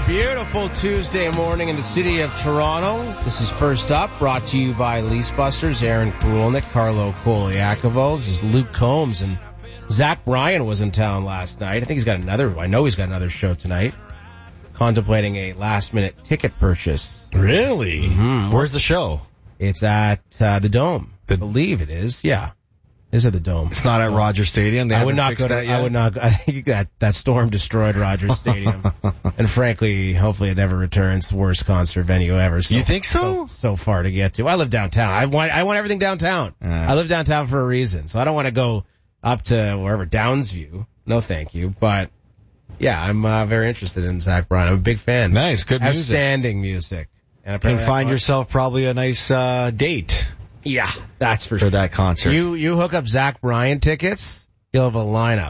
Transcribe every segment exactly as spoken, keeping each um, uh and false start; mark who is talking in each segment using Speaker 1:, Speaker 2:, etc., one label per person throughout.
Speaker 1: Beautiful Tuesday morning in the city of Toronto. This is First Up, brought to you by Lease Busters, Aaron Karolnik, Carlo Koliakovo. This is Luke Combs, and Zach Bryan was in town last night. I think he's got another, I know he's got another show tonight. Contemplating a last-minute ticket purchase.
Speaker 2: Really?
Speaker 1: Mm-hmm.
Speaker 2: Where's the show?
Speaker 1: It's at uh, the Dome.
Speaker 2: The-
Speaker 1: I believe it is, yeah. Is at the Dome.
Speaker 2: It's not at Rogers Stadium. They
Speaker 1: I would
Speaker 2: haven't
Speaker 1: not
Speaker 2: fixed
Speaker 1: go to,
Speaker 2: that yet?
Speaker 1: I would not, I think that, that storm destroyed Rogers Stadium. And frankly, hopefully it never returns. It's the worst concert venue ever. So,
Speaker 2: You think so?
Speaker 1: so? So far to get to. I live downtown. I want, I want everything downtown.
Speaker 2: Uh.
Speaker 1: I live downtown for a reason. So I don't want to go up to wherever, Downsview. No thank you. But yeah, I'm uh, very interested in Zach Bryan. I'm a big fan.
Speaker 2: Nice, good music.
Speaker 1: Outstanding music. And
Speaker 2: And
Speaker 1: apparently
Speaker 2: find
Speaker 1: I-
Speaker 2: yourself probably a nice uh date
Speaker 1: Yeah, that's for
Speaker 2: for
Speaker 1: sure.
Speaker 2: that concert.
Speaker 1: You you hook up Zach Bryan tickets, you'll have a lineup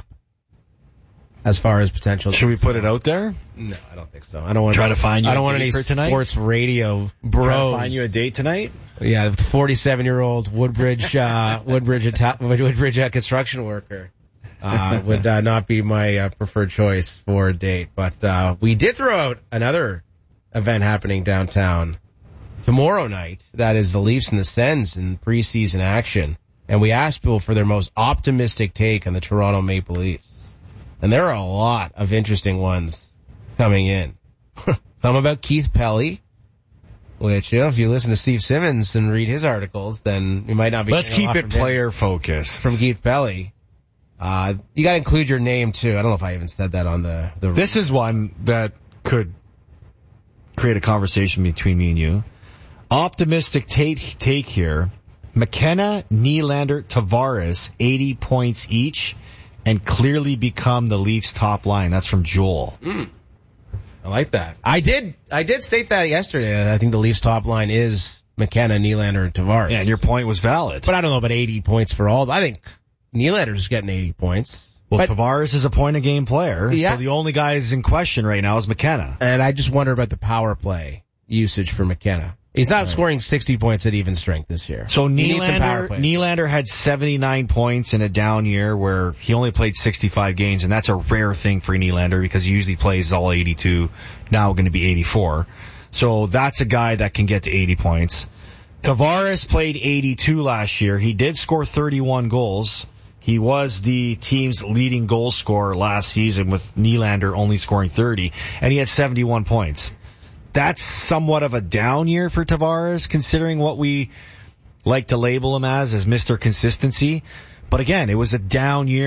Speaker 1: as far as potential.
Speaker 2: Should we put it out there?
Speaker 1: No, I don't think so. I don't want
Speaker 2: Try to find you
Speaker 1: I don't
Speaker 2: a
Speaker 1: want
Speaker 2: date
Speaker 1: any
Speaker 2: for tonight?
Speaker 1: sports radio bros.
Speaker 2: Try to find you a date tonight?
Speaker 1: Yeah, the forty-seven-year-old Woodbridge uh, Woodbridge Ita- Woodbridge uh, construction worker uh, would uh, not be my uh, preferred choice for a date. But uh, we did throw out another event happening downtown tomorrow night. That is the Leafs and the Sens in preseason action. And we asked people for their most optimistic take on the Toronto Maple Leafs. And there are a lot of interesting ones coming in. Some about Keith Pelly, which, you know, if you listen to Steve Simmons and read his articles, then you might not be.
Speaker 2: Let's
Speaker 1: getting a
Speaker 2: keep
Speaker 1: lot
Speaker 2: it
Speaker 1: from him.
Speaker 2: player focused.
Speaker 1: From Keith Pelly. Uh, you gotta include your name too. I don't know if I even said that on the, the
Speaker 2: This is one that could create a conversation between me and you. Optimistic take, take here. McKenna, Nylander, Tavares, eighty points each, and clearly become the Leafs' top line. That's from Joel.
Speaker 1: Mm. I like that. I did, I did state that yesterday. I think the Leafs top line is McKenna, Nylander, and Tavares.
Speaker 2: Yeah, and your point was valid.
Speaker 1: But I don't know about eighty points for all. I think Nylander's getting eighty points.
Speaker 2: Well,
Speaker 1: but,
Speaker 2: Tavares is a point-a-game player,
Speaker 1: Yeah.
Speaker 2: so the only guy is in question right now is McKenna.
Speaker 1: and I just wonder about the power play usage for McKenna. He's not
Speaker 2: Right.
Speaker 1: scoring sixty points at even strength this year.
Speaker 2: So
Speaker 1: He needs some power
Speaker 2: Nylander,
Speaker 1: play.
Speaker 2: Nylander had seventy-nine points in a down year where he only played sixty-five games, and that's a rare thing for Nylander because he usually plays all eighty-two, now going to be eighty-four. So that's a guy that can get to eighty points. Tavares played eighty-two last year. He did score thirty-one goals. He was the team's leading goal scorer last season with Nylander only scoring thirty, and he had seventy-one points. That's somewhat of a down year for Tavares, considering what we like to label him as, as Mister Consistency. But again, it was a down year.